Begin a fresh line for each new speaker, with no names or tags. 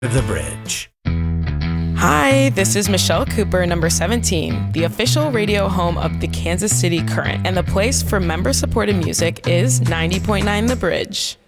The Bridge.
Hi, this is Michelle Cooper, number 17, the official radio home of the Kansas City Current, and the place for member-supported music is 90.9 The Bridge.